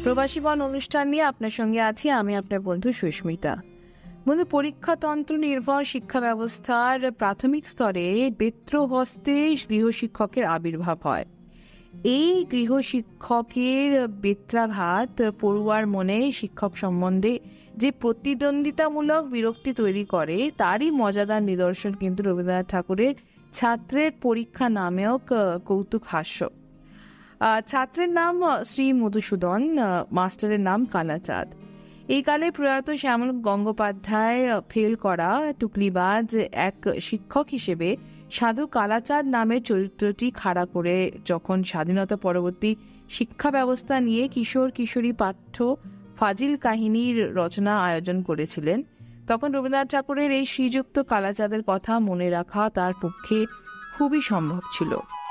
প্রবাসী বন অনুষ্ঠান নিয়ে আপনার সঙ্গে আছি আমি, আপনার বন্ধু সুস্মিতা। বন্ধু, পরীক্ষাতন্ত্র নির্ভর শিক্ষা ব্যবস্থার প্রাথমিক স্তরে বেত্রহস্তে গৃহশিক্ষকের আবির্ভাব হয়। এই গৃহশিক্ষকের বেত্রাঘাত পড়ুয়ার মনে শিক্ষক সম্বন্ধে যে প্রতিদ্বন্দ্বিতামূলক বিরক্তি তৈরি করে, তারই মজাদার নিদর্শন কিন্তু রবীন্দ্রনাথ ঠাকুরের ছাত্রের পরীক্ষা নামক কৌতুক হাস্য। ছাত্রের নাম শ্রী মধুসূদন, মাস্টারের নাম কালাচাঁদ। এই কালে প্রয়াত শ্যামল গঙ্গোপাধ্যায় ফেল করা টুকলিবাজ এক শিক্ষক হিসেবে সাধু কালাচাঁদ নামের চরিত্রটি খাড়া করে যখন স্বাধীনতা পরবর্তী শিক্ষা ব্যবস্থা নিয়ে কিশোর কিশোরী পাঠ্য ফাজিল কাহিনীর রচনা আয়োজন করেছিলেন, তখন রবীন্দ্রনাথ ঠাকুরের এই শ্রীযুক্ত কালাচাঁদের কথা মনে রাখা তার পক্ষে খুবই সম্ভব ছিল।